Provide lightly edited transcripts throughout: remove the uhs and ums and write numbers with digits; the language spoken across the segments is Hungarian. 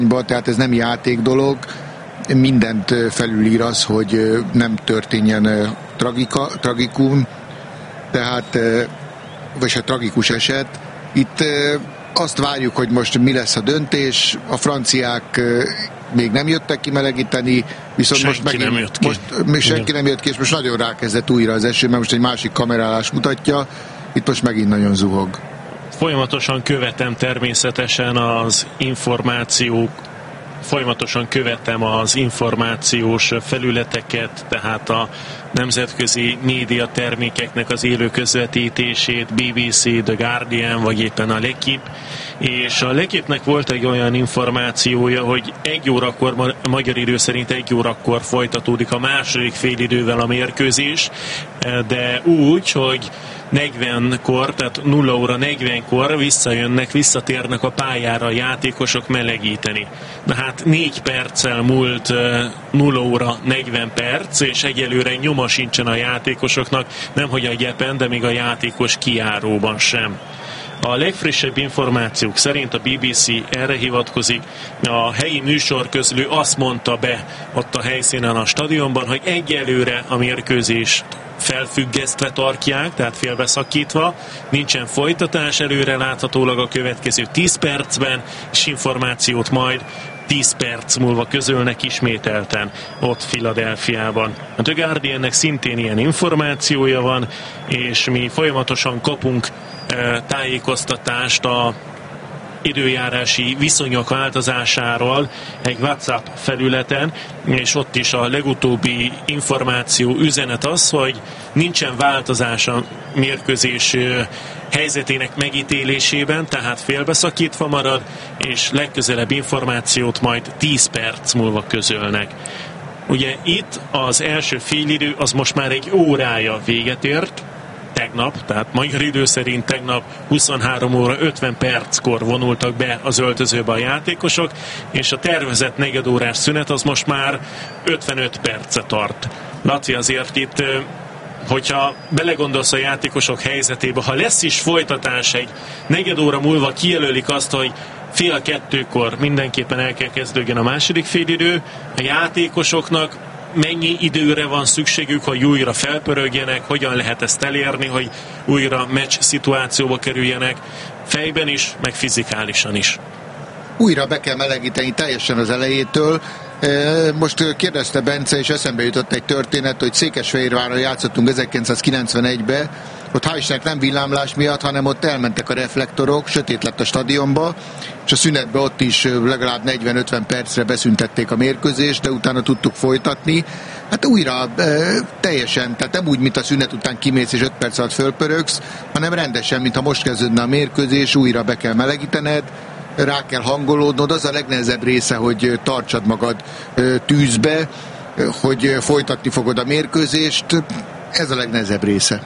tehát ez nem játék dolog, mindent felülír az, hogy nem történjen tragikum, tehát, vagy a tragikus eset. Itt azt várjuk, hogy most mi lesz a döntés, a franciák még nem jöttek ki melegíteni, viszont senki most megint, nem jött ki. Senki nem jött ki, és most nagyon rákezdett újra az eső, mert most egy másik kamerálás mutatja, itt most megint nagyon zuhog. Folyamatosan követem természetesen az információs felületeket, tehát a nemzetközi média termékeknek az élő közvetítését, BBC, The Guardian, vagy éppen a L'Équipe, és a L'Équipe-nek volt egy olyan információja, hogy 1 órakor, magyar idő szerint 1 órakor folytatódik a második félidővel a mérkőzés, de úgy, hogy 40-kor, tehát 0 óra 40-kor visszatérnek a pályára a játékosok melegíteni. Na hát 4 perccel múlt 0 óra 40 perc, és egyelőre nyoma sincsen a játékosoknak, nemhogy a gyepen, de még a játékos kijáróban sem. A legfrissebb információk szerint a BBC erre hivatkozik, a helyi műsorközlő azt mondta be ott a helyszínen a stadionban, hogy egyelőre a mérkőzést felfüggesztve tartják, tehát félbeszakítva, nincsen folytatás, előre láthatólag a következő 10 percben, és információt majd 10 perc múlva közölnek ismételten ott Philadelphiában. A The Guardiannek szintén ilyen információja van, és mi folyamatosan kapunk tájékoztatást a időjárási viszonyok változásáról egy WhatsApp felületen, és ott is a legutóbbi információ üzenet az, hogy nincsen változás a mérkőzés helyzetének megítélésében, tehát félbeszakítva marad, és legközelebb információt majd 10 perc múlva közölnek. Ugye itt az első félidő az most már egy órája véget ért, tegnap, tehát magyar idő szerint tegnap 23 óra 50 perckor vonultak be az öltözőbe a játékosok, és a tervezett negyedórás szünet az most már 55 perce tart. Laci, azért itt, hogyha belegondolsz a játékosok helyzetébe, ha lesz is folytatás, egy negyed óra múlva kijelölik azt, hogy 1:30 mindenképpen el kell kezdődjön a második félidő, a játékosoknak mennyi időre van szükségük, hogy újra felpörögjenek, hogyan lehet ezt elérni, hogy újra meccs szituációba kerüljenek, fejben is, meg fizikálisan is. Újra be kell melegíteni teljesen az elejétől. Most kérdezte Bence, és eszembe jutott egy történet, hogy Székesfehérváron játszottunk 1991-ben, ott hál' Istennek nem villámlás miatt, hanem ott elmentek a reflektorok, sötét lett a stadionba, és a szünetben ott is legalább 40-50 percre beszüntették a mérkőzést, de utána tudtuk folytatni. Hát újra teljesen, tehát nem úgy, mint a szünet után kimész és 5 perc alatt fölpörögsz, hanem rendesen, mintha most kezdődne a mérkőzés, újra be kell melegítened, rá kell hangolódnod, az a legnehezebb része, hogy tartsad magad tűzbe, hogy folytatni fogod a mérkőzést, ez a legnehezebb része.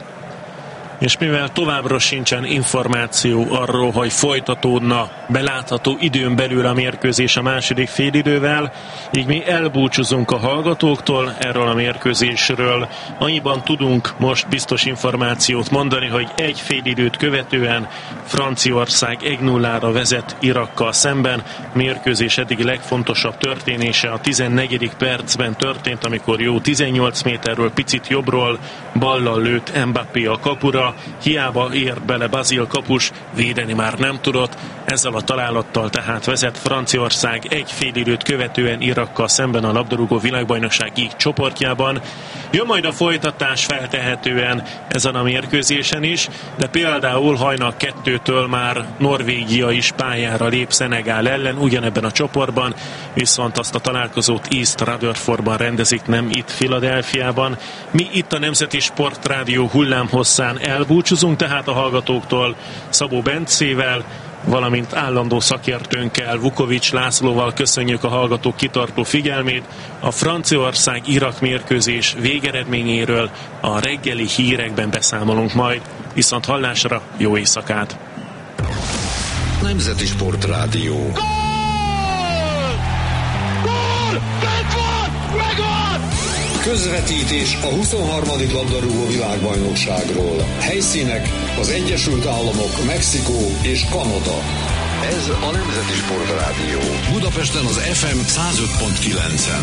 És mivel továbbra sincsen információ arról, hogy folytatódna belátható időn belül a mérkőzés a második félidővel, így mi elbúcsúzunk a hallgatóktól erről a mérkőzésről. Annyiban tudunk most biztos információt mondani, hogy egy félidőt követően Franciaország 1-0-ra vezet Irakkal szemben. Mérkőzés eddigi legfontosabb történése a 14. percben történt, amikor jó 18 méterről picit jobbról ballal lőtt Mbappé a kapura. Hiába ért bele Bazil kapus, védeni már nem tudott. Ezzel a találattal tehát vezet Franciaország egy félidőt követően Irakkal szemben a labdarúgó világbajnokság így csoportjában. Jön majd a folytatás feltehetően ezen a mérkőzésen is, de például hajnal 2-től már Norvégia is pályára lép Szenegál ellen, ugyanebben a csoportban, viszont azt a találkozót East Rutherfordban rendezik, nem itt Philadelphiában. Mi itt a Nemzeti Sportrádió hullámhosszán elbúcsúzunk tehát a hallgatóktól Szabó Bencével, valamint állandó szakértőnkkel, Vukovics Lászlóval köszönjük a hallgatók kitartó figyelmét. A Franciaország-Irak mérkőzés végeredményéről a reggeli hírekben beszámolunk majd. Viszont hallásra, jó éjszakát! Nemzeti Sportrádió. Gól! Gól! Bent van! Megvan! Közvetítés a 23. labdarúgó világbajnokságról. Helyszínek az Egyesült Államok, Mexikó és Kanada. Ez a Nemzeti Sportrádió. Budapesten az FM 105.9-en.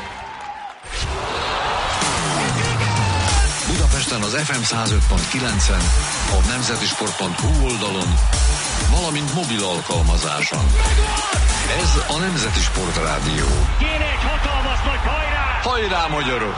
Budapesten az FM 105.9-en, a nemzetisport.hu oldalon, valamint mobil alkalmazáson. Ez a Nemzeti Sportrádió. Kéne egy hatalmas nagy hajrá! Hajrá, magyarok!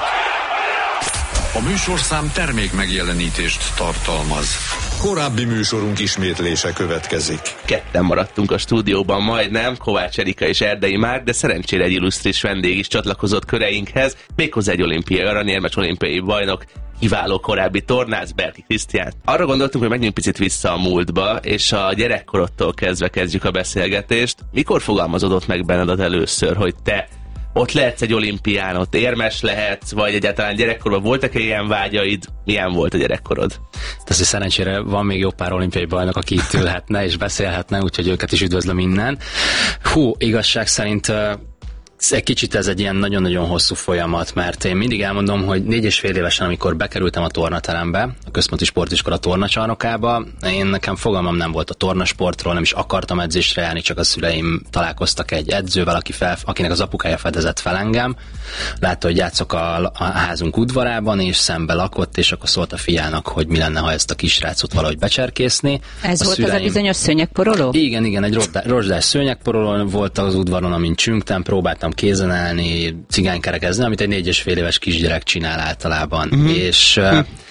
A műsorszám termék megjelenítést tartalmaz. Korábbi műsorunk ismétlése következik. Ketten maradtunk a stúdióban majdnem, Kovács Erika és Erdei Márk, de szerencsére egy illusztris vendég is csatlakozott köreinkhez, méghozzá egy olimpiai aranyérmes olimpiai bajnok, kiváló korábbi tornász, Berki Krisztián. Arra gondoltunk, hogy menjünk picit vissza a múltba, és a gyerekkorodtól kezdve kezdjük a beszélgetést. Mikor fogalmazódott meg benned először, hogy te ott lehetsz egy olimpián, ott érmes lehetsz, vagy egyáltalán gyerekkorban voltak-e ilyen vágyaid? Milyen volt a gyerekkorod? Tehát szerencsére van még jó pár olimpiai bajnok, aki itt ülhetne és beszélhetne, úgyhogy őket is üdvözlöm innen. Igazság szerint egy kicsit ez egy ilyen nagyon-nagyon hosszú folyamat, mert én mindig elmondom, hogy 4,5 évesen, amikor bekerültem a tornaterembe, a Központi Sportiskola tornacsarnokába, nekem fogalmam nem volt a tornasportról, nem is akartam edzésre járni, csak a szüleim találkoztak egy edzővel, akinek az apukája fedezett fel engem. Látta, hogy játszok a házunk udvarában, és szembe lakott, és akkor szólt a fiának, hogy mi lenne, ha ezt a kisrácot valahogy becserkészni. Ez volt az a bizonyos szőnyegporoló? Igen, egy rozsdás szőnyegporoló volt az udvaron, amin csüngtem, próbáltam kézen állni, cigánykerekezni, amit egy 4,5 éves kisgyerek csinál általában. És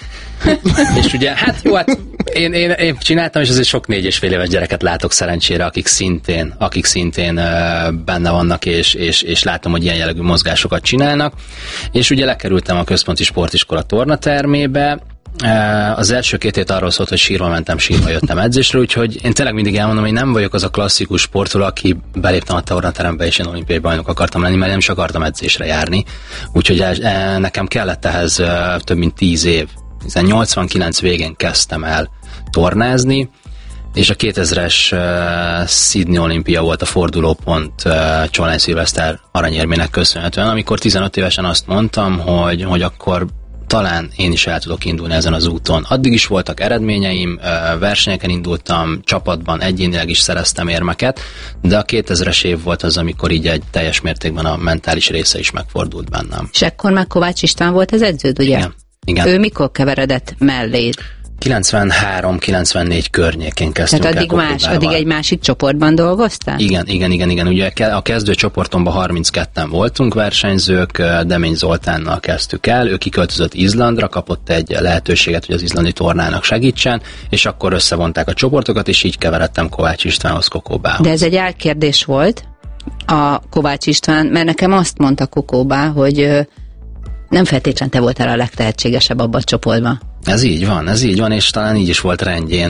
ugye, hát jó, hát én csináltam, és azért sok 4,5 éves gyereket látok szerencsére, akik szintén benne vannak, és látom, hogy ilyen jellegű mozgásokat csinálnak. És ugye lekerültem a Központi Sportiskola tornatermébe. Az első 2 hét arról szólt, hogy sírva mentem, sírva jöttem edzésre, úgyhogy én tényleg mindig elmondom, hogy nem vagyok az a klasszikus sportoló, aki beléptem a tornaterembe, és én olimpiai bajnok akartam lenni, mert nem is akartam edzésre járni. Úgyhogy nekem kellett ehhez több mint 10 év. Hiszen 89 végén kezdtem el tornázni, és a 2000-es Sydney olimpia volt a fordulópont Csollány Szilveszter aranyérmének köszönhetően, amikor 15 évesen azt mondtam, hogy akkor talán én is el tudok indulni ezen az úton. Addig is voltak eredményeim, versenyeken indultam, csapatban, egyénileg is szereztem érmeket, de a 2000-es év volt az, amikor így egy teljes mértékben a mentális része is megfordult bennem. És ekkor már Kovács István volt az edződ, ugye? Igen. Ő mikor keveredett melléd? 93-94 környékén kezdtünk el Kokóbával. Addig egy másik csoportban dolgoztál? Igen. Ugye a kezdő csoportomban 32-en voltunk versenyzők, Demény Zoltánnal kezdtük el, ő kiköltözött Izlandra, kapott egy lehetőséget, hogy az izlandi tornának segítsen, és akkor összevonták a csoportokat, és így keveredtem Kovács Istvánhoz Kokóbához. De ez egy álkérdés volt a Kovács István, mert nekem azt mondta Kokóbá, hogy nem feltétlenül te voltál a legtehetségesebb abban a csoportban. Ez így van, és talán így is volt rendjén,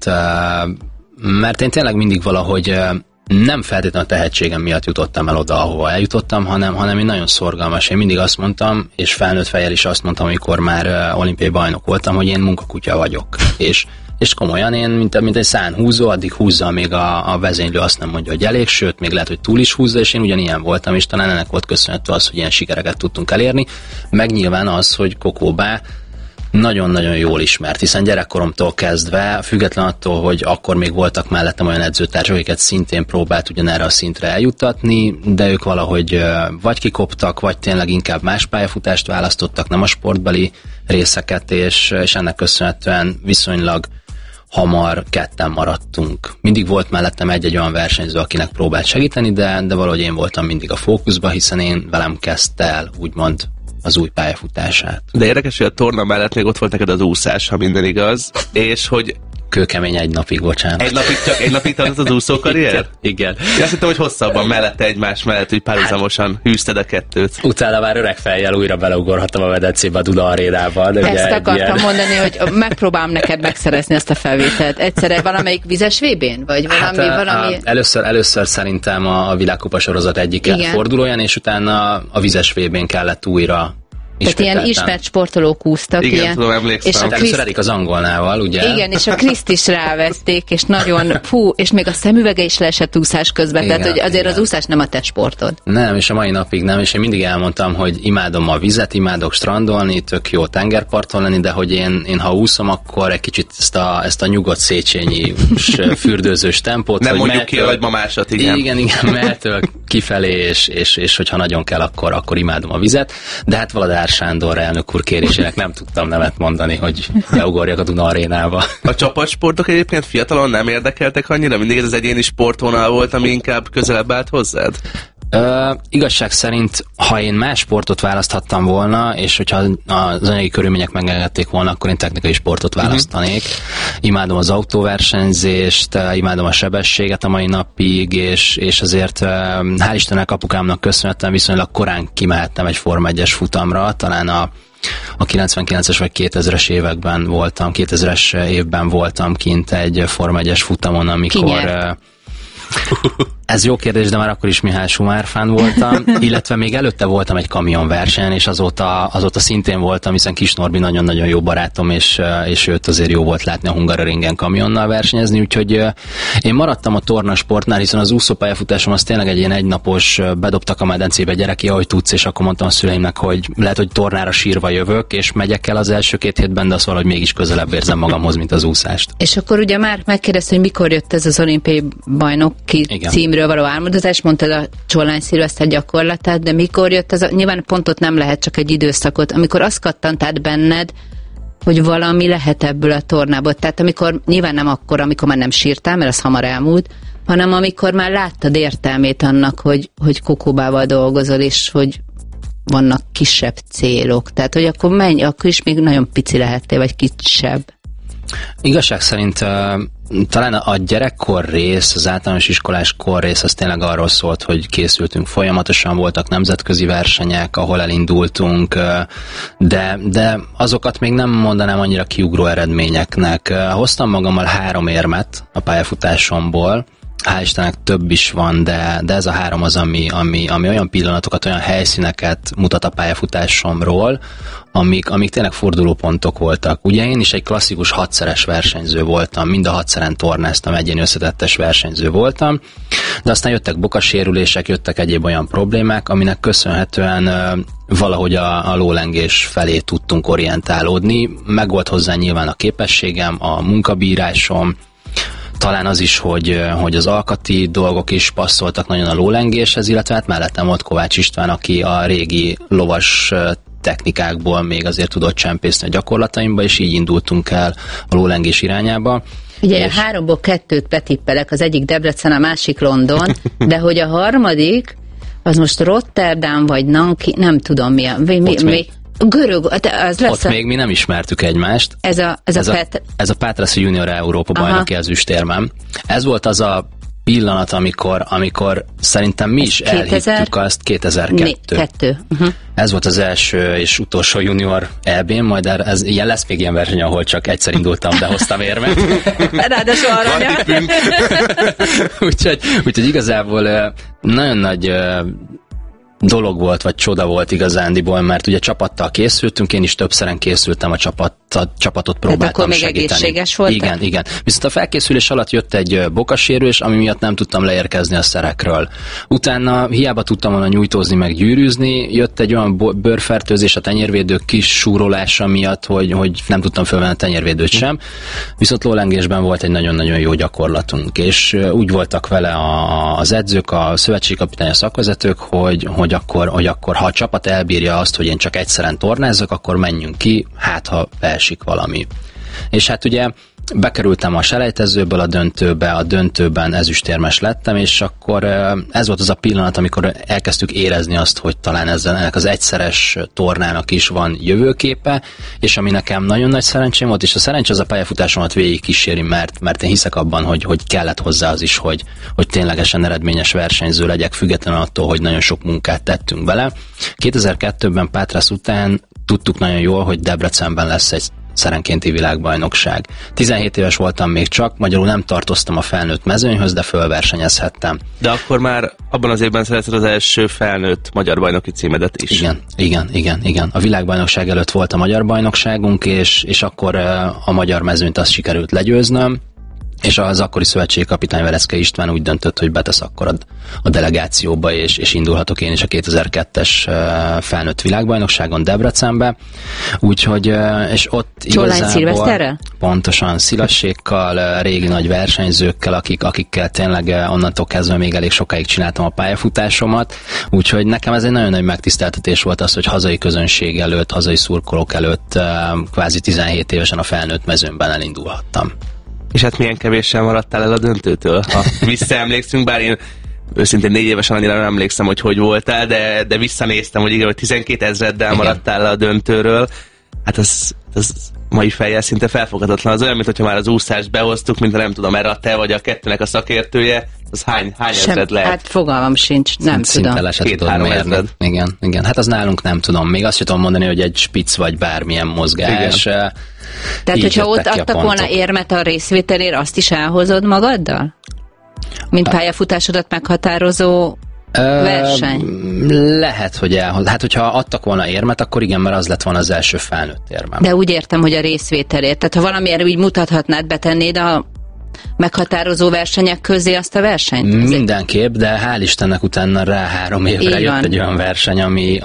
mert én tényleg mindig valahogy nem feltétlenül a tehetségem miatt jutottam el oda, ahova eljutottam, hanem én nagyon szorgalmas. Én mindig azt mondtam, és felnőtt fejjel is azt mondtam, amikor már olimpiai bajnok voltam, hogy én munkakutya vagyok. És komolyan én, mint egy szánhúzó, addig húzza, még a vezénylő azt nem mondja, hogy elég, sőt, még lehet, hogy túl is húzza, és én ugyanilyen voltam, és talán ennek volt köszönhető az, hogy ilyen sikereket tudtunk elérni. Meg nyilván az, hogy Kokóbá nagyon-nagyon jól ismert, hiszen gyerekkoromtól kezdve, független attól, hogy akkor még voltak mellettem olyan edzőtársak, akiket szintén próbált ugyanerre a szintre eljuttatni, de ők valahogy vagy kikoptak, vagy tényleg inkább más pályafutást választottak, nem a sportbeli részeket, és ennek köszönhetően viszonylag hamar ketten maradtunk. Mindig volt mellettem egy-egy olyan versenyző, akinek próbált segíteni, de valahogy én voltam mindig a fókuszban, hiszen én velem kezdte el, úgymond, az új pályafutását. De érdekes, hogy a torna mellett még ott volt neked az úszás, ha minden igaz, és hogy kőkemény egy napig, bocsánat. Egy napig tartott az úszókarrier? Igen. Azt hittem, hogy hosszabban mellette egymás mellett, hogy párhuzamosan hűzted a kettőt. Utána már öreg fejjel újra beleugorhattam a medencébe a Duna arénába. Ezt akartam mondani, hogy megpróbálom neked megszerezni ezt a felvételt. Egyszerre valamelyik vizes VB-n? Vagy valami... Először szerintem a világkupa sorozat egyik fordulóján, és utána a vizes VB-n kellett újra Tehát ilyen ismert sportolók úsztak. Igen, ilyen, tudom, emlékszem. És Először eddig az angolnával, ugye? Igen, és a Kriszt is rávezték, és nagyon, és még a szemüvege is leesett úszás közben, Igen, tehát hogy azért igen. az úszás nem a te sportod. Nem, és a mai napig nem, és én mindig elmondtam, hogy imádom a vizet, imádok strandolni, tök jó tengerparton lenni, de hogy én ha úszom, akkor egy kicsit ezt a nyugodt Széchenyi fürdőzős tempót. Nem hogy mondjuk ki, hogy ma másat, igen. Igen, mehetől kifelé, és hogyha nagyon kell, akkor imádom a vizet. De hát Valadár Sándor elnök úr kérésének nem tudtam nemet mondani, hogy beugorjak a Duna arénába. A csapatsportok egyébként fiatalon nem érdekeltek annyira? Mindig ez az egyéni sportvonal volt, ami inkább közelebb állt hozzád? Igazság szerint, ha én más sportot választhattam volna, és hogyha az anyagi körülmények megengedték volna, akkor én technikai sportot választanék. Imádom az autóversenyzést, imádom a sebességet a mai napig, és azért hál' Istennek apukámnak köszönhetően viszonylag korán kimehettem egy Forma 1-es futamra, talán a 99-es vagy 2000-es években voltam, 2000-es évben voltam kint egy Forma 1-es futamon, amikor... Ez jó kérdés, de már akkor is Mihály Schumacher fan voltam, illetve még előtte voltam egy kamionversenyen, és azóta szintén voltam, hiszen Kis Norbi nagyon-nagyon jó barátom, és őt azért jó volt látni a Hungaroringen kamionnal versenyezni, úgyhogy én maradtam a tornasportnál, hiszen az úszópályafutásom az tényleg egy ilyen egynapos, bedobtak a medencébe, gyere ki, ahogy tudsz, és akkor mondtam a szüleimnek, hogy lehet, hogy tornára sírva jövök, és megyek el az első 2 hétben, de az valahogy mégis közelebb érzem magamhoz, mint az úszást. És akkor ugye már megkérdezte, hogy mikor jött ez az olimpiai bajnoki címről való álmodozás, mondtad a Csollány Szilveszter gyakorlatát, de mikor jött ez nyilván pontot nem lehet, csak egy időszakot, amikor azt kattant át benned, hogy valami lehet ebből a tornából. Tehát amikor, nyilván nem akkor, amikor már nem sírtál, mert az hamar elmúlt, hanem amikor már láttad értelmét annak, hogy Kokóbával dolgozol, és hogy vannak kisebb célok. Tehát, hogy akkor menj, akkor is még nagyon pici lehettél, vagy kisebb. Igazság szerint talán a gyerekkor rész, az általános iskolás kor rész, az tényleg arról szólt, hogy készültünk folyamatosan, voltak nemzetközi versenyek, ahol elindultunk, de azokat még nem mondanám annyira kiugró eredményeknek. Hoztam magammal 3 érmet a pályafutásomból, hál' Istennek több is van, de ez a 3 az, ami olyan pillanatokat, olyan helyszíneket mutat a pályafutásomról, amik tényleg fordulópontok voltak. Ugye én is egy klasszikus 6-szeres versenyző voltam, mind a 6-szeren tornáztam, egyéni összetettes versenyző voltam, de aztán jöttek bokasérülések, jöttek egyéb olyan problémák, aminek köszönhetően valahogy a lólengés felé tudtunk orientálódni. Megvolt hozzá nyilván a képességem, a munkabírásom, talán az is, hogy az alkati dolgok is passzoltak nagyon a lólengéshez, illetve hát mellettem volt Kovács István, aki a régi lovas technikákból még azért tudott csempészni a gyakorlataimba, és így indultunk el a lólengés irányába. Ugye 3-ból 2-t betippelek, az egyik Debrecen, a másik London, de hogy a harmadik, az most Rotterdam vagy Nanki, nem tudom mi a... Görög, az lesz ott még mi nem ismertük egymást. Ez a Pátraszi Junior Európa bajnoki ezüstérmem. Ez volt az a pillanat, amikor szerintem mi is elhittük azt, 2002. Ez volt az első és utolsó junior EB-n, majd lesz még ilyen verseny, ahol csak egyszer indultam, de hoztam érmet. Ráadásul aranyat. úgyhogy igazából nagyon nagy dolog volt, vagy csoda volt igazándiból, mert ugye csapattal készültünk, én is többszeren készültem a csapatot próbáltam még segíteni. Egészséges voltál? Igen. Viszont a felkészülés alatt jött egy bokasérülés, ami miatt nem tudtam leérkezni a szerekről. Utána hiába tudtam volna nyújtózni, meg gyűrűzni, jött egy olyan bőrfertőzés a tenyérvédők kis súrolása miatt, hogy nem tudtam fölvenni a tenyérvédőt sem. Viszont lólengésben volt egy nagyon-nagyon jó gyakorlatunk, és úgy voltak vele az edzők, a szövetségkapitány, a szakvezetők, hogy akkor ha a csapat elbírja azt, hogy én csak egyszeren tornázzak, akkor menjünk ki, hát ha beesik valami. És hát ugye bekerültem a selejtezőből a döntőbe, a döntőben ezüstérmes lettem, és akkor ez volt az a pillanat, amikor elkezdtük érezni azt, hogy talán ennek az egyszeres tornának is van jövőképe, és ami nekem nagyon nagy szerencsém volt, és a szerencsé az a pályafutásomat végig kíséri, mert én hiszek abban, hogy kellett hozzá az is, hogy ténylegesen eredményes versenyző legyek, függetlenül attól, hogy nagyon sok munkát tettünk bele. 2002-ben Pátrasz után tudtuk nagyon jól, hogy Debrecenben lesz egy szerenkénti világbajnokság. 17 éves voltam még csak, magyarul nem tartoztam a felnőtt mezőnyhöz, de fölversenyezhettem. De akkor már abban az évben szerezted az első felnőtt magyar bajnoki címedet is. Igen. A világbajnokság előtt volt a magyar bajnokságunk, és akkor a magyar mezőnyt azt sikerült legyőznöm, és az akkori szövetségi kapitány Velecke István úgy döntött, hogy betesz akkor a delegációba, és indulhatok én is a 2002-es felnőtt világbajnokságon Debrecenbe. Úgyhogy, és ott Csollány Szilveszterrel? Pontosan, Szilassékkal, régi nagy versenyzőkkel, akikkel tényleg onnantól kezdve még elég sokáig csináltam a pályafutásomat. Úgyhogy nekem ez egy nagyon nagy megtiszteltetés volt az, hogy hazai közönség előtt, hazai szurkolók előtt kvázi 17 évesen a felnőtt mezőnben elindulhattam. És hát milyen kevéssel maradtál el a döntőtől? Ha visszaemlékszünk, bár én őszintén 4 évesen annyira nem emlékszem, hogy voltál, de visszanéztem, hogy igen, hogy 12 000-del maradtál le a döntőről. Hát az mai fejjel szinte felfoghatatlan. Az olyan, mintha már az úszást behoztuk, mint nem tudom, erre te vagy a kettőnek a szakértője, az hány ezred lehet? Hát fogalmam sincs, nem tudom. Szinte 2-3 ezred. Igen. Hát az nálunk nem tudom. Még azt sem tudom mondani, hogy egy spicc vagy bármilyen mozgás. Tehát, hogyha ott adtak volna érmet a részvételért, azt is elhozod magaddal? Mint pályafutásodat meghatározó verseny? Lehet, hogy elhoz. Hát, hogyha adtak volna érmet, akkor igen, mert az lett volna az első felnőtt érmem. De úgy értem, hogy a részvételért. Tehát, ha valamiért úgy mutathatnád, betennéd a meghatározó versenyek közé azt a versenyt? Mindenképp, de hál' Istennek utána rá 3 évre jött egy olyan verseny,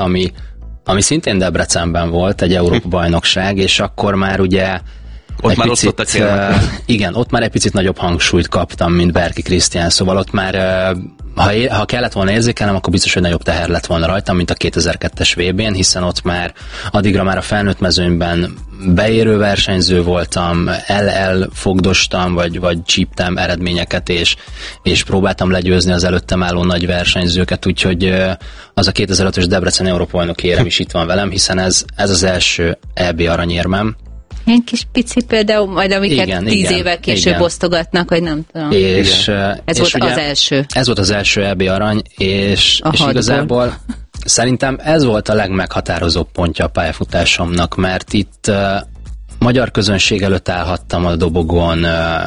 ami szintén Debrecenben volt, egy Európa-bajnokság, és akkor már ugye ott már picit, igen, ott már egy picit nagyobb hangsúlyt kaptam, mint Berki Krisztián, szóval ott már ha kellett volna érzékelnem, akkor biztos, hogy nagyobb teher lett volna rajtam, mint a 2002-es VB-n, hiszen ott már addigra már a felnőtt mezőnyben beérő versenyző voltam, elfogdostam, vagy csíptem eredményeket, és próbáltam legyőzni az előttem álló nagy versenyzőket, úgyhogy az a 2005-ös Debrecen Európa-bajnoki érem is itt van velem, hiszen ez az első EB aranyérmem. Ilyen kis pici például, majd amiket 10 évvel később osztogatnak, vagy nem tudom. És, ez volt az első. Ez volt az első EB arany, és igazából szerintem ez volt a legmeghatározóbb pontja a pályafutásomnak, mert itt magyar közönség előtt állhattam a dobogon,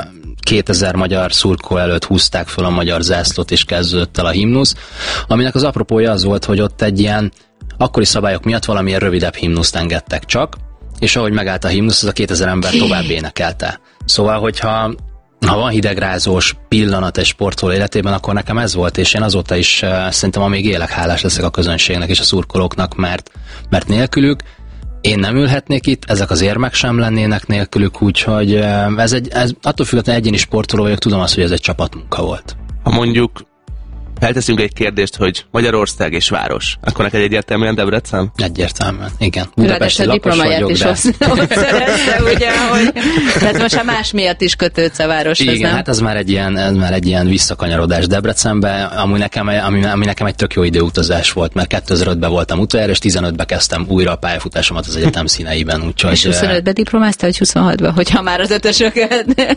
2000 magyar szurkoló előtt húzták fel a magyar zászlót, és kezdődött el a himnusz, aminek az apropója az volt, hogy ott egy ilyen akkori szabályok miatt valamilyen rövidebb himnuszt engedtek csak, és ahogy megállt a himnusz, az a 2000 ember tovább énekelte. Szóval, hogyha van hidegrázós pillanat egy sportoló életében, akkor nekem ez volt, és én azóta is szerintem amíg élek, hálás leszek a közönségnek és a szurkolóknak, mert nélkülük én nem ülhetnék itt, ezek az érmek sem lennének nélkülük, úgyhogy ez attól függetlenül egyéni sportoló vagyok, tudom azt, hogy ez egy csapatmunka volt. Ha mondjuk felteszünk egy kérdést, hogy Magyarország és város, akkor neked egyértelműen Debrecen? Egyértelműen, igen. Budapesti lakos vagyok, is de... ott szerezte, ugye, hogy... Tehát most a más miatt is kötődsz a városhoz, igen, nem? Hát ez már egy ilyen visszakanyarodás Debrecenbe, ami nekem egy tök jó időutazás volt, mert 2005-ben voltam utoljára, és 15-ben kezdtem újra a pályafutásomat az egyetem színeiben, úgyhogy... És 25-ben diplomáztál, vagy 26-ban, hogyha már az ötösöket?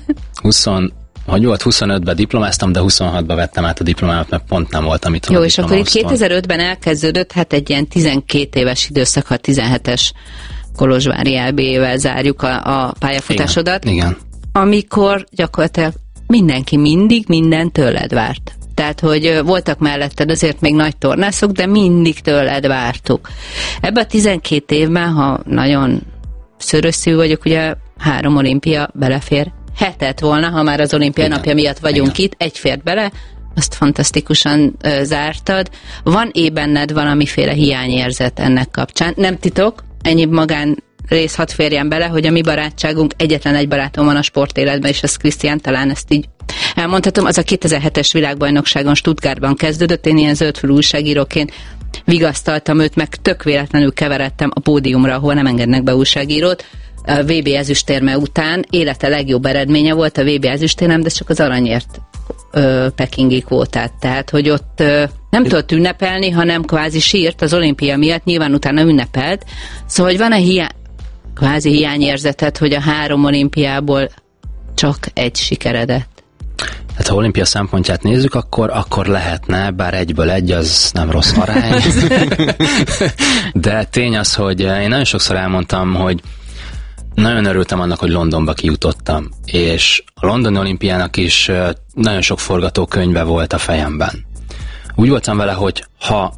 25-ben diplomáztam, de 26-ban vettem át a diplomámat, mert pont nem voltam itt. Jó, és akkor itt 2005-ben elkezdődött, hát egy ilyen 12 éves időszak, ha 17-es kolozsvári LB-vel zárjuk a pályafutásodat. Igen. Amikor gyakorlatilag mindenki mindig mindent tőled várt. Tehát, hogy voltak melletted azért még nagy tornászok, de mindig tőled vártuk. Ebben a 12 évben, ha nagyon szörösszű vagyok, ugye 3 olimpia belefér. 7 volna, ha már az olimpia napja miatt vagyunk itt, egy fért bele, azt fantasztikusan zártad. Van benned valamiféle hiányérzet ennek kapcsán? Nem titok, ennyi magán rész hadd férjen bele, hogy a mi barátságunk, egyetlen egy barátom van a sportéletben, és az Krisztián, talán ezt így elmondhatom, az a 2007-es világbajnokságon Stuttgartban kezdődött, én ilyen zöldfülű újságíróként vigasztaltam őt, meg tök véletlenül keveredtem a pódiumra, ahol nem engednek be újságírót, a VB ezüstérme után élete legjobb eredménye volt a VB ezüstérem, de csak az aranyért pekingi kvótát. Tehát, hogy ott nem tudott ünnepelni, hanem kvázi sírt az olimpia miatt, nyilván utána ünnepelt. Szóval, hogy van-e kvázi hiányérzetet, hogy a 3 olimpiából csak egy sikeredet? Hát ha olimpia szempontját nézzük, akkor lehetne, bár 1-ből 1 az nem rossz arány. De tény az, hogy én nagyon sokszor elmondtam, hogy nagyon örültem annak, hogy Londonba kijutottam, és a londoni olimpiának is nagyon sok forgatókönyve volt a fejemben. Úgy voltam vele, hogy ha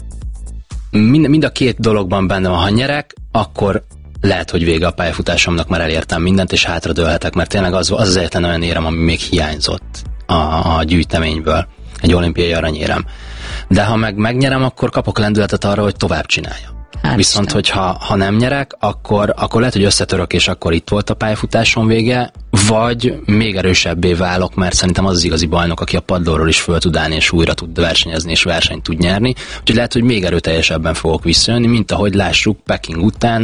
mind a két dologban benne van, ha nyerek, akkor lehet, hogy vége a pályafutásomnak, már elértem mindent, és hátradőlhetek, mert tényleg az egyetlen olyan érem, ami még hiányzott a gyűjteményből, egy olimpiai aranyérem. De ha megnyerem, akkor kapok lendületet arra, hogy tovább csináljam. Viszont, hogyha nem nyerek, akkor lehet, hogy összetörök, és akkor itt volt a pályafutásom vége, vagy még erősebbé válok, mert szerintem az igazi bajnok, aki a padlóról is föl tud állni, és újra tud versenyezni, és versenyt tud nyerni. Úgyhogy lehet, hogy még erőteljesebben fogok visszajönni, mint ahogy lássuk Peking után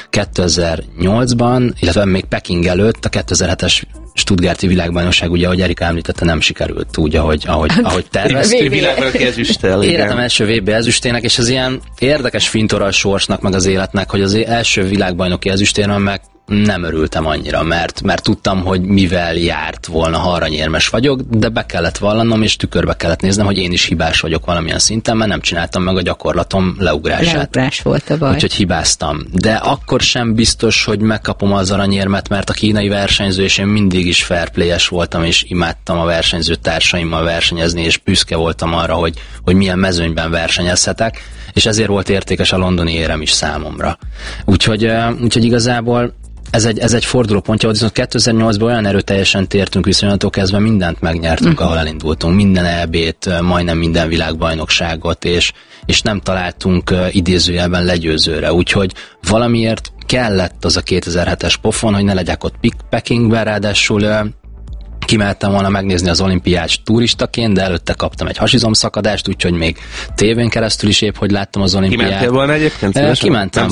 2008-ban, illetve még Peking előtt a 2007-es Stuttgarti világbajnokság, ugye, ahogy Erika említette, nem sikerült úgy, ahogy terveztük. Világbajnoki ezüsttel. Életem első VB ezüstének, és az ilyen érdekes fintora a sorsnak, meg az életnek, hogy az első világbajnoki ezüstéről meg nem örültem annyira, mert tudtam, hogy mivel járt volna, ha aranyérmes vagyok, de be kellett vallanom, és tükörbe kellett néznem, hogy én is hibás vagyok valamilyen szinten, mert nem csináltam meg a gyakorlatom leugrását. Leugrás volt a baj. Úgyhogy hibáztam. De akkor sem biztos, hogy megkapom az aranyérmet, mert a kínai versenyző, és én mindig is fair play-es voltam, és imádtam a versenyző társaimmal versenyezni, és büszke voltam arra, hogy milyen mezőnyben versenyezhetek, és ezért volt értékes a londoni érem is számomra. Úgyhogy igazából ez egy fordulópontja volt, viszont 2008-ban olyan erőteljesen tértünk viszonylattól kezdve, mindent megnyertünk, ahol elindultunk, minden EB-t, majdnem minden világbajnokságot, és nem találtunk idézőjelben legyőzőre, úgyhogy valamiért kellett az a 2007-es pofon, hogy ne legyek ott Pekingben, ráadásul kimehettem volna megnézni az olimpiát turistaként, de előtte kaptam egy hasizomszakadást, úgyhogy még tévén keresztül is épp, hogy láttam az olimpiát. Kimentél volna egyébként? Kimentem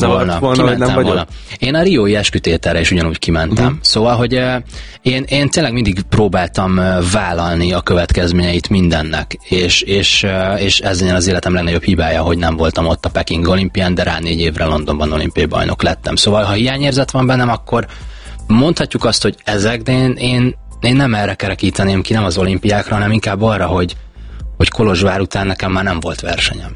volna. Én a riói eskütételre is ugyanúgy kimentem. Szóval, hogy én tényleg mindig próbáltam vállalni a következményeit mindennek, és ez az életem legnagyobb hibája, hogy nem voltam ott a Peking olimpián, de rá 4 évre Londonban olimpiai bajnok lettem. Szóval, ha hiányérzet van bennem, akkor mondhatjuk azt, hogy ezek, de én nem erre kerekíteném ki, nem az olimpiákra, hanem inkább arra, hogy Kolozsvár után nekem már nem volt versenyem.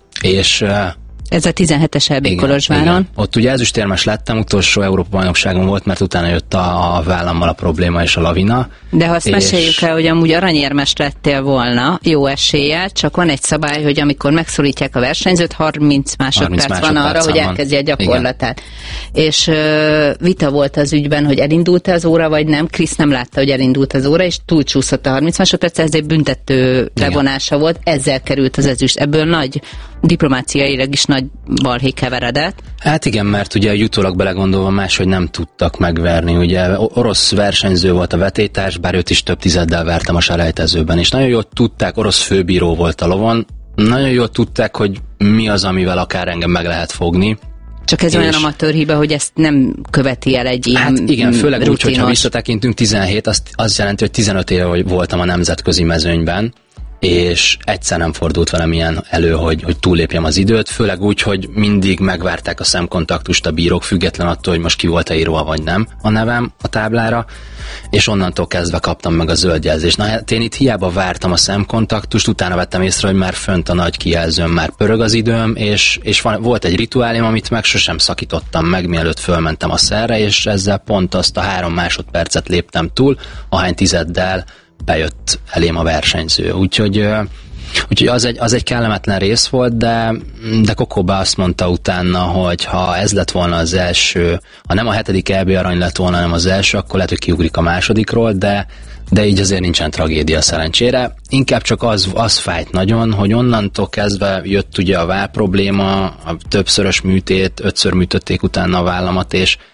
És ez a 17-es EB Kolozsváron. Igen. Ott ugye ezüstérmes lettem, utolsó Európa-bajnokságon volt, mert utána jött a vállammal a probléma és a lavina. De ha azt meséljük el, hogy amúgy aranyérmes lettél volna, jó eséllyel, csak van egy szabály, hogy amikor megszólítják a versenyzőt, 30 másodperc van arra, hogy elkezdje a gyakorlatát. Igen. És vita volt az ügyben, hogy elindult az óra, vagy nem. Krisz nem látta, hogy elindult az óra, és túlcsúszott a 30 másodperc, ezért büntető levonása volt. Ezzel került az ezüst. Ebből nagy diplomáciailag is nagy balhé keveredett. Hát igen, mert ugye utólag belegondolva máshogy nem tudtak megverni. Ugye orosz versenyző volt a vetétárs, bár őt is több tizeddel vertem a selejtezőben, és nagyon jól tudták, orosz főbíró volt a lovon, nagyon jól tudták, hogy mi az, amivel akár engem meg lehet fogni. Csak ez olyan amatőr hiba, hogy ezt nem követi el egy ilyen hát igen, főleg úgy, hogyha visszatekintünk 17, az jelenti, hogy 15 éve voltam a nemzetközi mezőnyben, és egyszer nem fordult velem ilyen elő, hogy túllépjem az időt, főleg úgy, hogy mindig megvárták a szemkontaktust a bírók, független attól, hogy most ki volt-e írva vagy nem a nevem a táblára, és onnantól kezdve kaptam meg a zöld jelzést. Na hát én itt hiába vártam a szemkontaktust, utána vettem észre, hogy már fönt a nagy kijelzőm, már pörög az időm, és volt egy rituálém, amit meg sosem szakítottam meg, mielőtt fölmentem a szerre, és ezzel pont azt a 3 másodpercet léptem túl, ahány tizeddel bejött elém a versenyző. Úgyhogy az egy kellemetlen rész volt, de Kokoba azt mondta utána, hogy ha ez lett volna az első, ha nem a 7. EB arany lett volna, hanem az első, akkor lehet, hogy kiugrik a másodikról, de így azért nincsen tragédia szerencsére. Inkább csak az fájt nagyon, hogy onnantól kezdve jött ugye a váll probléma, a többszörös műtét, 5-ször műtötték utána a vállamat,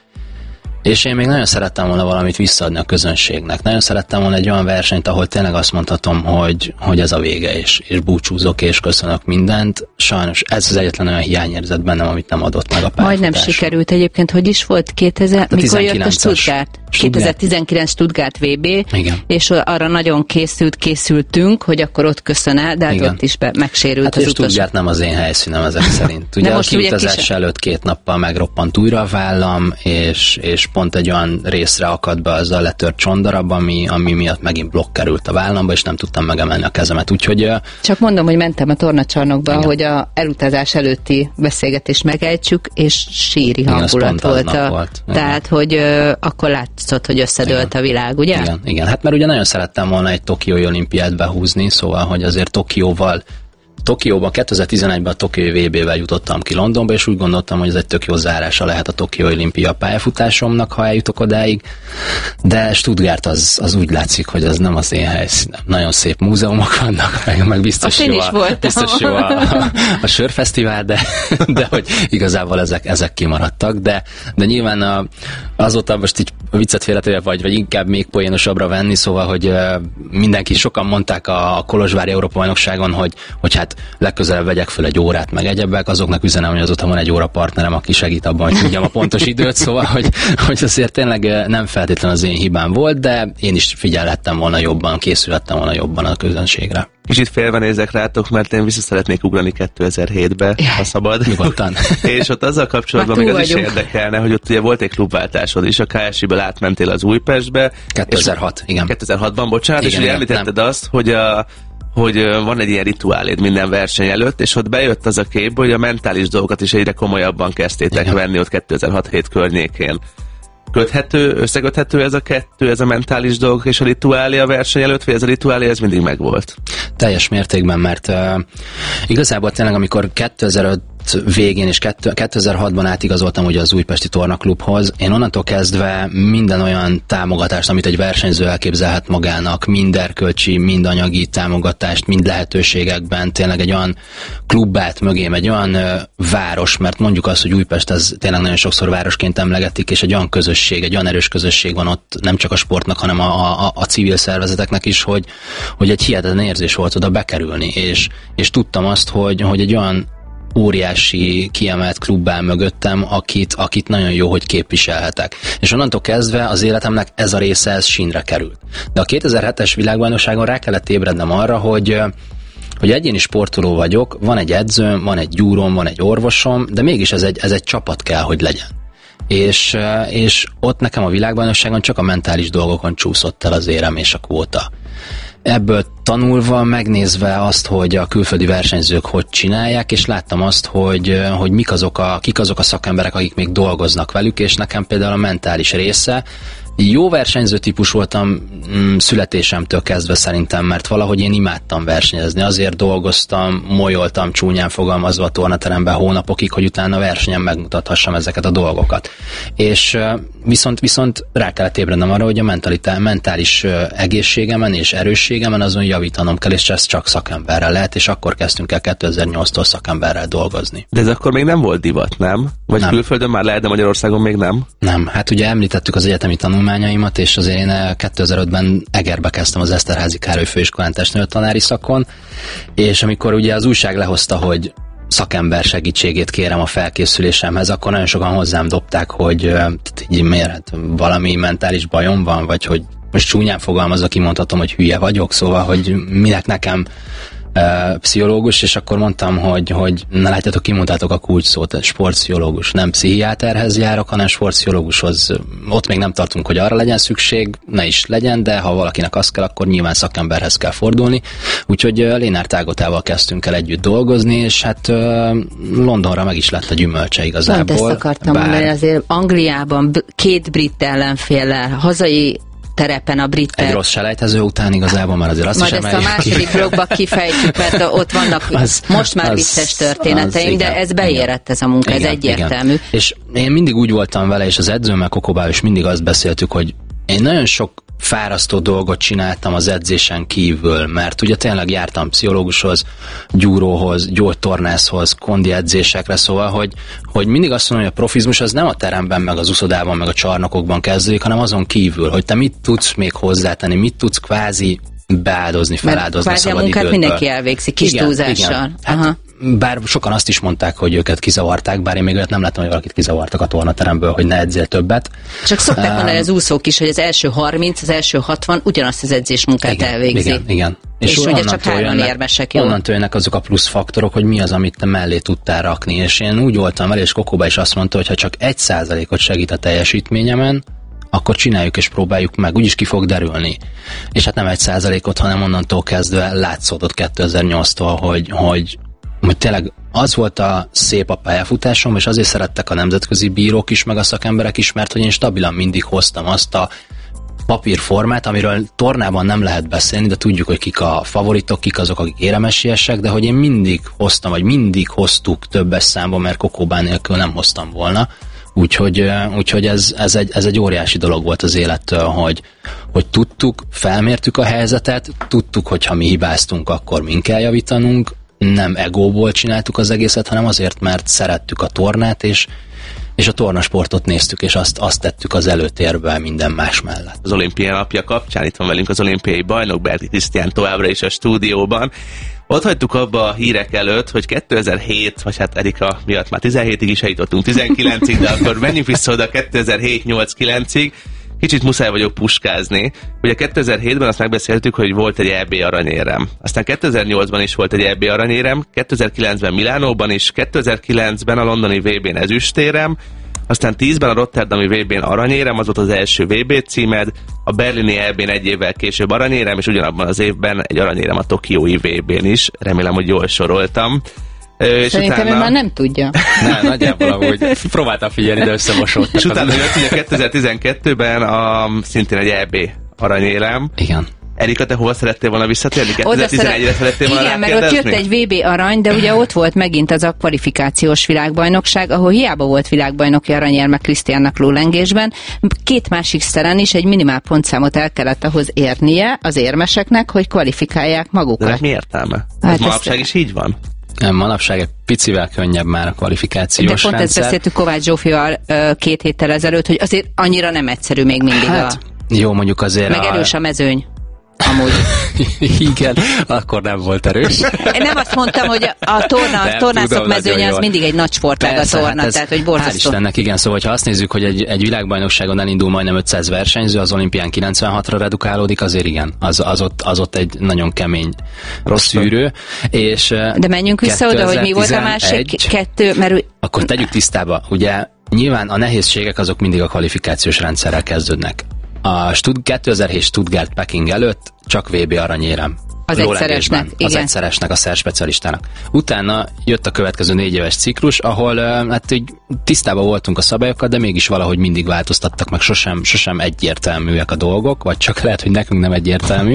és én még nagyon szerettem volna valamit visszaadni a közönségnek. Nagyon szerettem volna egy olyan versenyt, ahol tényleg azt mondhatom, hogy ez a vége, és búcsúzok, és köszönök mindent. Sajnos ez az egyetlen olyan hiányérzet bennem, amit nem adott meg a pályafutás. Majdnem sikerült egyébként. Hogy is volt 2000? Mikor jött a Stuttgart? 2019 Stuttgart VB, igen. És arra nagyon készültünk, hogy akkor ott köszön el, de hát ott is megsérült hát az utolsó. Stuttgart nem az én helyszínem ezek szerint. Ugye a kiutazás előtt 2 nappal megroppant újra a vállam, és pont egy olyan részre akadt be az a letört csondarab, ami miatt megint blokk került a vállamba, és nem tudtam megemelni a kezemet. Úgyhogy... Csak mondom, hogy mentem a tornacsarnokba, igen. Hogy a elutazás előtti beszélgetést megejtsük, és síri hangulat volt. Tehát, hogy akkor látszott, hogy összedőlt a világ, ugye? Igen. Hát mert ugye nagyon szerettem volna egy tokiói olimpiát behúzni, szóval, hogy azért Tokióban 2011-ben a Tokiói VB-vel jutottam ki Londonba, és úgy gondoltam, hogy ez egy tök jó zárása lehet a Tokiói olimpia pályafutásomnak, ha eljutok odáig, de Stuttgart az úgy látszik, hogy az nem az én helyszínem. Nagyon szép múzeumok vannak, meg biztos jó a sörfesztivál, de hogy igazából ezek kimaradtak, de nyilván azóta most így viccet félretéve vagy inkább még poénosabbra venni, szóval, hogy sokan mondták a Kolozsvári Európa-bajnokságon, hogy hát legközelebb vegyek föl egy órát, meg egyebek, azoknak üzenem, hogy azóta van egy óra partnerem, aki segít abban, hogy tudjam a pontos időt, szóval, hogy azért tényleg nem feltétlenül az én hibám volt, de én is figyelhettem volna jobban, készülhettem volna jobban a közönségre. Kicsit félve nézek rátok, mert én vissza szeretnék ugrani 2007-be, ha szabad. Nyugodtan. És ott azzal kapcsolatban még az is érdekelne, hogy ott ugye volt egy klubváltásod is, a KSI-ből átmentél az Újpestbe. 2006, igen. 2006-ban, bocsánat, igen, és ugye említetted azt, hogy van egy ilyen rituáléd minden verseny előtt, és ott bejött az a kép, hogy a mentális dolgokat is egyre komolyabban kezdtétek venni ott 2006-7 környékén. Összeköthető ez a kettő, ez a mentális dolgok és a rituálé a verseny előtt, vagy ez a rituálé, ez mindig megvolt? Teljes mértékben, mert igazából tényleg, amikor 2005 végén és 2006-ban átigazoltam ugye az Újpesti Tornaklubhoz, én onnantól kezdve minden olyan támogatást, amit egy versenyző elképzelhet magának, mind erkölcsi, mind anyagi támogatást, mind lehetőségekben, tényleg egy olyan klub állt mögém, egy olyan város, mert mondjuk azt, hogy Újpest, ez tényleg nagyon sokszor városként emlegetik, és egy olyan közösség, egy olyan erős közösség van ott, nem csak a sportnak, hanem a civil szervezeteknek is, hogy egy hihetetlen érzés volt oda bekerülni, és tudtam azt, hogy egy olyan óriási kiemelt klub áll mögöttem, akit nagyon jó, hogy képviselhetek. És onnantól kezdve az életemnek ez a része, ez sínre került. De a 2007-es világbajnokságon rá kellett ébrednem arra, hogy egyéni sportoló vagyok, van egy edzőm, van egy gyúrom, van egy orvosom, de mégis ez egy csapat kell, hogy legyen. És ott nekem a világbajnokságon csak a mentális dolgokon csúszott el az érem és a kvóta. Ebből tanulva, megnézve azt, hogy a külföldi versenyzők hogy csinálják, és láttam azt, hogy kik azok a szakemberek, akik még dolgoznak velük, és nekem például a mentális része. Jó versenyző típus voltam születésemtől kezdve szerintem, mert valahogy én imádtam versenyezni. Azért dolgoztam, molyoltam csúnyán fogalmazva a tornateremben hónapokig, hogy utána versenyen megmutathassam ezeket a dolgokat. És viszont rá kellett ébrednem arra, hogy a mentális egészségemen és erősségemen azon javítanom kell, és ez csak szakemberrel lehet, és akkor kezdtünk el 2008-tól szakemberrel dolgozni. De ez akkor még nem volt divat, nem? Vagy nem. Külföldön már lehet, de Magyarországon még nem? Nem, hát ugye említettük az egyetemi tanulmányaimat, és azért én 2005-ben Egerbe kezdtem az Eszterházy Károly főiskolán testnevelőtanári szakon, és amikor ugye az újság lehozta, hogy szakember segítségét kérem a felkészülésemhez, akkor nagyon sokan hozzám dobták, hogy így miért, valami mentális bajom van, vagy hogy most csúnyán fogalmazva kimondhatom, hogy hülye vagyok, szóval, hogy minek nekem pszichológus, és akkor mondtam, hogy na látjátok, kimondtátok a kulcs szót, sportpszichológus, nem pszichiáterhez járok, hanem sportpszichológushoz. Ott még nem tartunk, hogy arra legyen szükség, ne is legyen, de ha valakinek az kell, akkor nyilván szakemberhez kell fordulni. Úgyhogy Lénárd Ágotával kezdtünk el együtt dolgozni, és hát Londonra meg is lett a gyümölcse igazából. Pont ezt akartam mondani, azért Angliában 2 brit ellenféllel, hazai terepen a brittel. Egy rossz selejtező után igazából már azért azt majd is emeljük. Majd ezt a második blogba kifejtjük, mert ott vannak most már vicces történeteim, de ez beérett ez a munka, ez egyértelmű. Igen. És én mindig úgy voltam vele, és az edzőmmel, Kokobával is mindig azt beszéltük, hogy én nagyon sok fárasztó dolgot csináltam az edzésen kívül, mert ugye tényleg jártam pszichológushoz, gyúróhoz, gyógytornászhoz, kondi edzésekre, szóval, hogy mindig azt mondom, hogy a profizmus az nem a teremben, meg az uszodában, meg a csarnokokban kezdődik, hanem azon kívül, hogy te mit tudsz még hozzátenni, mit tudsz kvázi beáldozni, feláldozni szabadidőtből. Mert kvázi a munkát mindenki elvégzi, kis túlzással. Hát bár sokan azt is mondták, hogy őket kizavarták, bár én még olyat nem láttam, hogy valakit kizavartak a tornateremből, hogy ne edzél többet. Csak szokták mondani az úszók is, hogy az első 30, az első 60 ugyanazt az edzésmunkát elvégzi. Igen. És ugye csak 3 érmesek, jó? Onnantól jönnek azok a plusz faktorok, hogy mi az, amit te mellé tudtál rakni. És én úgy voltam vele, és Kokóba is azt mondta, hogy ha csak 1%-ot segít a teljesítményemen, akkor csináljuk és próbáljuk meg, úgyis ki fog derülni. És hát nem 1%-ot, hanem onnantól kezdve látszódott 2008-tól, hogy tényleg az volt a szép a pályafutásom, és azért szerettek a nemzetközi bírók is, meg a szakemberek is, mert hogy én stabilan mindig hoztam azt a papírformát, amiről tornában nem lehet beszélni, de tudjuk, hogy kik a favoritok, kik azok, akik éremesiesek, de hogy én mindig hoztam, vagy mindig hoztuk többes számban, mert Kokóbán nélkül nem hoztam volna. Úgyhogy ez egy óriási dolog volt az élettől, hogy tudtuk, felmértük a helyzetet, tudtuk, hogy ha mi hibáztunk, akkor min kell javítanunk, nem egóból csináltuk az egészet, hanem azért, mert szerettük a tornát, és a tornasportot néztük, és azt tettük az előtérbe minden más mellett. Az olimpia napja kapcsán itt van velünk az olimpiai bajnok, Berti Krisztián továbbra is a stúdióban. Ott hagytuk abba a hírek előtt, hogy 2007, vagy hát Erika miatt már 17-ig is eljutottunk, 19-ig, de akkor menjünk vissza oda 2007-8-9-ig. Kicsit muszáj vagyok puskázni. Ugye 2007-ben azt megbeszéltük, hogy volt egy EB aranyérem. Aztán 2008-ban is volt egy EB aranyérem, 2009-ben Milánóban is, 2009-ben a londoni VB-n ezüstérem, aztán 10-ben a rotterdami VB-n aranyérem, az volt az első VB címed, a berlini EB-n egy évvel később aranyérem, és ugyanabban az évben egy aranyérem a tokiói VB-n is. Remélem, hogy jól soroltam. Szerintem ő már nem tudja. Nem, nagyjából amúgy próbáltam figyelni, de összemosodtak. És utána jött ugye 2012-ben szintén egy EB aranyérem. Igen. Erika, te hova szerettél volna visszatérni? 2011-re szerettél volna igen, mert ott jött egy VB arany, de ugye ott volt megint az a kvalifikációs világbajnokság, ahol hiába volt világbajnoki aranyérme Krisztiánnak lólengésben, 2 másik szeren is egy minimál pontszámot el kellett ahhoz érnie az érmeseknek, hogy kvalifikálják magukat. De mi értelme? Hát ez manapság is így van? Nem, manapság egy picivel könnyebb már a kvalifikációs rendszer. De pont ezt beszéltük Kovács Zsófival 2 héttel ezelőtt, hogy azért annyira nem egyszerű még mindig jó, mondjuk azért meg erős a mezőny. Amúgy. Igen, akkor nem volt erős. Nem azt mondtam, hogy a tornászok mezőnye az mindig egy nagy sportág a torna, tehát hogy borzasztó. Hál' Istennek, igen, szóval ha azt nézzük, hogy egy világbajnokságon elindul majdnem 500 versenyző, az olimpián 96-ra redukálódik, azért igen, az ott egy nagyon kemény rossz szűrő. És de menjünk vissza oda, hogy mi volt a másik 2, mert... Akkor tegyük tisztába, ugye nyilván a nehézségek azok mindig a kvalifikációs rendszerrel kezdődnek. A 2007 Stuttgart Peking előtt csak VB aranyérem. Az egyszeresnek, az egyszeresnek, a szerspecialistának. Utána jött a következő 4 éves ciklus, ahol hát így tisztában voltunk a szabályokkal, de mégis valahogy mindig változtattak, meg sosem egyértelműek a dolgok, vagy csak lehet, hogy nekünk nem egyértelmű.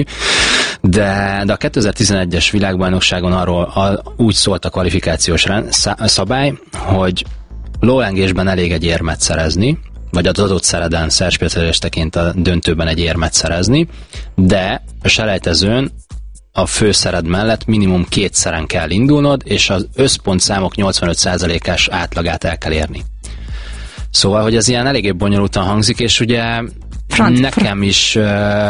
De a 2011-es világbajnokságon arról úgy szólt a kvalifikációs szabály, hogy lólengésben elég egy érmet szerezni, vagy az adott szereden szerspecialistaként a döntőben egy érmet szerezni, de a selejtezőn a főszered mellett minimum 2 szeren kell indulnod, és az összpontszámok 85%-ás átlagát el kell érni. Szóval, hogy ez ilyen eléggé bonyolultan hangzik, és ugye nekem is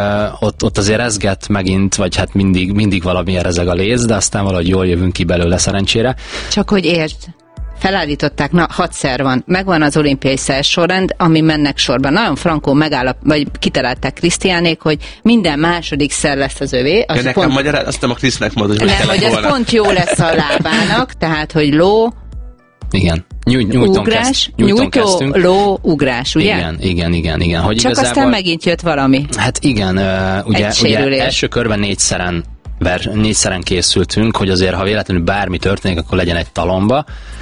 ott azért rezget megint, vagy hát mindig valamilyen rezeg a léz, de aztán valahogy jól jövünk ki belőle szerencsére. Csak hogy értsd, felállították, 6 szer van, megvan az olimpiai szersorrend, ami mennek sorban. Nagyon frankó vagy kitalálták Krisztiánék, hogy minden második szer lesz az övé. Az nekem pont... magyaráz, azt nem a Krisznek mondod, hogy nem, hogy ez pont jó lesz a lábának, tehát, hogy ló, igen. Ugrás, nyújtó, ló, ugrás, ugye? Igen. Hogy csak igazából... aztán megint jött valami. Hát igen, ugye első körben 4 szeren készültünk, hogy azért, ha véletlenül bármi történik, akkor legyen egy talomba.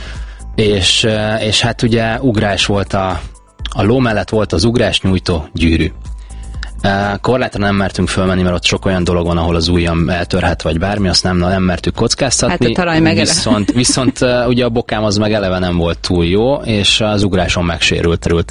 És hát ugye ugrás volt a ló mellett volt az ugrás, nyújtó, gyűrű. Korlátra nem mertünk fölmenni, mert ott sok olyan dolog van, ahol az ujjam eltörhet, vagy bármi, azt nem mertük kockáztatni. Hát a talaj viszont ugye a bokám az meg eleve nem volt túl jó, és az ugráson megsérült